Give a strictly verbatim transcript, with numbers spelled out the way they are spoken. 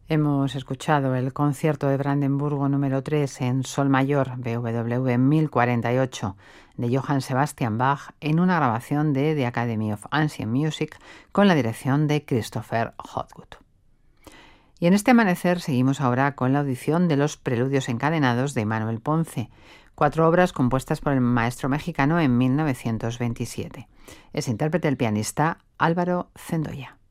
Hemos escuchado el concierto de Brandenburgo número tres en Sol mayor, B W V mil cuarenta y ocho, de Johann Sebastian Bach, en una grabación de The Academy of Ancient Music con la dirección de Christopher Hogwood. Y en este amanecer seguimos ahora con la audición de los Preludios encadenados de Manuel Ponce, cuatro obras compuestas por el maestro mexicano en mil novecientos veintisiete. Es intérprete el pianista Álvaro Zendoya.